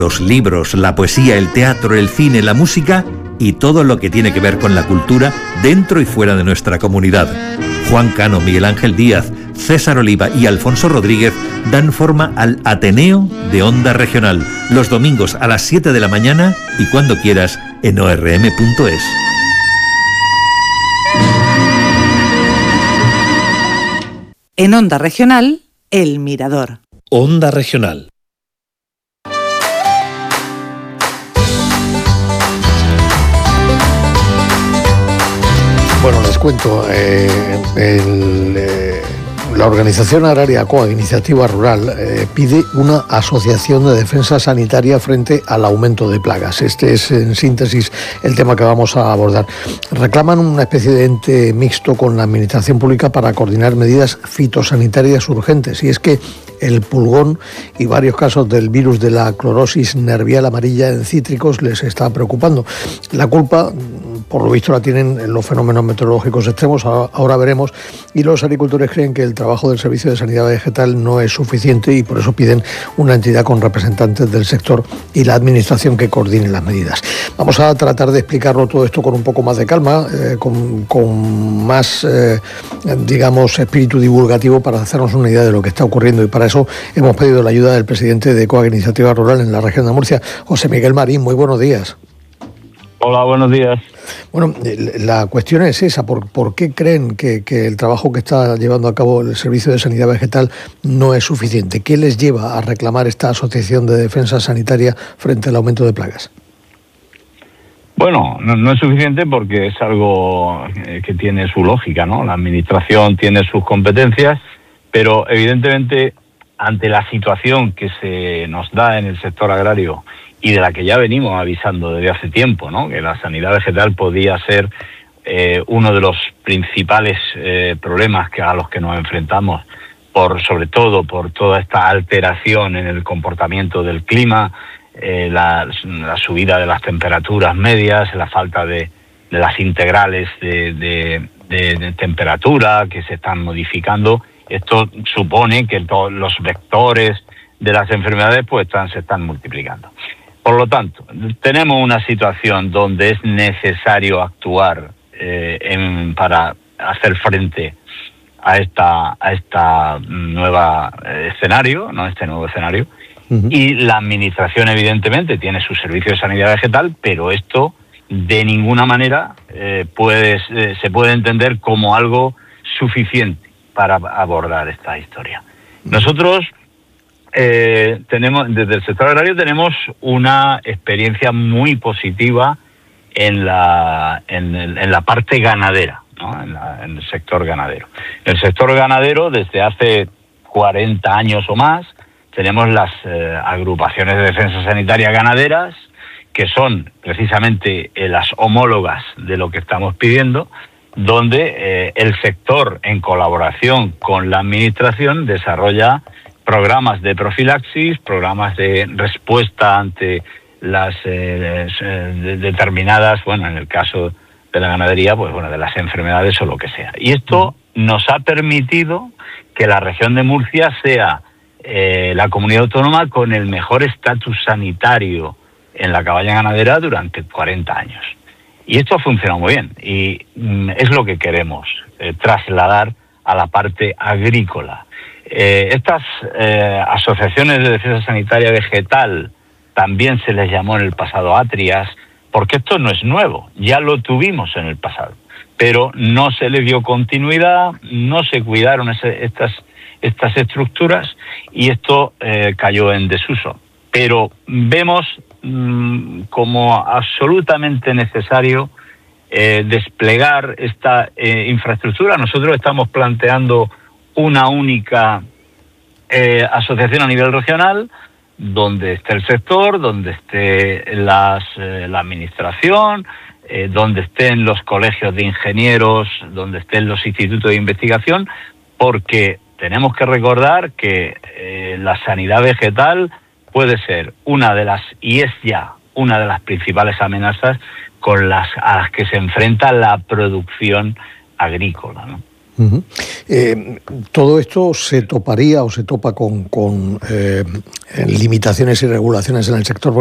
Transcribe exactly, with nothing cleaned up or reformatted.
Los libros, la poesía, el teatro, el cine, la música y todo lo que tiene que ver con la cultura dentro y fuera de nuestra comunidad. Juan Cano, Miguel Ángel Díaz, César Oliva y Alfonso Rodríguez dan forma al Ateneo de Onda Regional, los domingos a las siete de la mañana y cuando quieras en o erre eme punto es. En Onda Regional, El Mirador. Onda Regional. Bueno, les cuento, eh, el, eh, la organización agraria COAG, Iniciativa Rural, eh, pide una asociación de defensa sanitaria frente al aumento de plagas. Este es, en síntesis, el tema que vamos a abordar. Reclaman una especie de ente mixto con la administración pública para coordinar medidas fitosanitarias urgentes. Y es que el pulgón y varios casos del virus de la clorosis nervial amarilla en cítricos les está preocupando. La culpa, por lo visto, la tienen los fenómenos meteorológicos extremos, ahora veremos, y los agricultores creen que el trabajo del Servicio de Sanidad Vegetal no es suficiente y por eso piden una entidad con representantes del sector y la administración que coordine las medidas. Vamos a tratar de explicarlo todo esto con un poco más de calma, eh, con, con más, eh, digamos, espíritu divulgativo para hacernos una idea de lo que está ocurriendo, y para eso hemos pedido la ayuda del presidente de COAG Iniciativa Rural en la región de Murcia, José Miguel Marín. Muy buenos días. Hola, buenos días. Bueno, la cuestión es esa, ¿por, por qué creen que, que el trabajo que está llevando a cabo el Servicio de Sanidad Vegetal no es suficiente? ¿Qué les lleva a reclamar esta asociación de defensa sanitaria frente al aumento de plagas? Bueno, no, no es suficiente porque es algo que tiene su lógica, ¿no? La administración tiene sus competencias, pero evidentemente ante la situación que se nos da en el sector agrario y de la que ya venimos avisando desde hace tiempo, ¿no? Que la sanidad vegetal podía ser eh, uno de los principales eh, problemas que a los que nos enfrentamos, por sobre todo por toda esta alteración en el comportamiento del clima, eh, la, la subida de las temperaturas medias, la falta de, de las integrales de, de, de, de temperatura que se están modificando. Esto supone que todos los vectores de las enfermedades pues están, se están multiplicando. Por lo tanto, tenemos una situación donde es necesario actuar eh, en, para hacer frente a esta a esta nueva escenario, no este nuevo escenario, uh-huh. Y la administración evidentemente tiene su servicio de sanidad vegetal, pero esto de ninguna manera eh, puede, eh, se puede entender como algo suficiente para abordar esta historia. Nosotros Eh, tenemos desde el sector agrario tenemos una experiencia muy positiva en la en, el, en la parte ganadera, ¿no? En, la, en el sector ganadero. En el sector ganadero, desde hace cuarenta años o más, tenemos las eh, agrupaciones de defensa sanitaria ganaderas, que son precisamente eh, las homólogas de lo que estamos pidiendo, donde eh, el sector, en colaboración con la administración, desarrolla programas de profilaxis, programas de respuesta ante las eh, de, determinadas, bueno, en el caso de la ganadería, pues bueno, de las enfermedades o lo que sea. Y esto nos ha permitido que la región de Murcia sea eh, la comunidad autónoma con el mejor estatus sanitario en la caballa ganadera durante cuarenta años. Y esto ha funcionado muy bien y mm, es lo que queremos eh, trasladar a la parte agrícola. Eh, estas eh, asociaciones de defensa sanitaria vegetal también se les llamó en el pasado ATRIAS, porque esto no es nuevo, ya lo tuvimos en el pasado, pero no se le dio continuidad, no se cuidaron ese, estas, estas estructuras y esto eh, cayó en desuso. Pero vemos mmm, como absolutamente necesario eh, desplegar esta eh, infraestructura. Nosotros estamos planteando una única eh, asociación a nivel regional, donde esté el sector, donde esté las, eh, la administración, eh, donde estén los colegios de ingenieros, donde estén los institutos de investigación, porque tenemos que recordar que eh, la sanidad vegetal puede ser una de las, y es ya una de las principales amenazas con las a las que se enfrenta la producción agrícola, ¿no? Uh-huh. Eh, todo esto se toparía o se topa con, con eh, limitaciones y regulaciones en el sector.